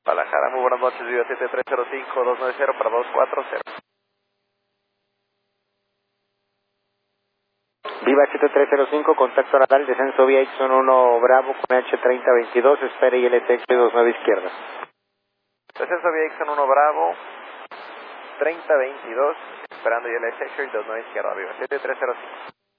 Guadalajara, muy buenas noches, Viva 7305-290 para 240. Viva 7305, contacto radar, descenso vía X1 Bravo con H3022, espere y LTX 29 izquierda. Descenso vía X1 Bravo, 3022, esperando y LTX 29 izquierda, Viva 7305.